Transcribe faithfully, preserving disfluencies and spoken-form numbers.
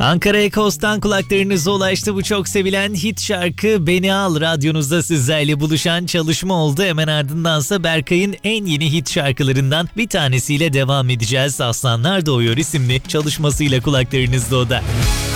Ankara Ekos'tan kulaklarınıza ulaştı bu çok sevilen hit şarkı Beni Al radyonuzda sizlerle buluşan çalışma oldu. Hemen ardındansa Berkay'ın en yeni hit şarkılarından bir tanesiyle devam edeceğiz. Aslanlar Doğuyor isimli çalışmasıyla kulaklarınızda o da.